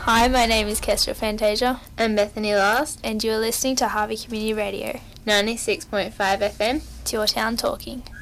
Hi, my name is Kestra Fantasia. I'm Bethany Last. And you are listening to Harvey Community Radio. 96.5 FM. It's your town talking.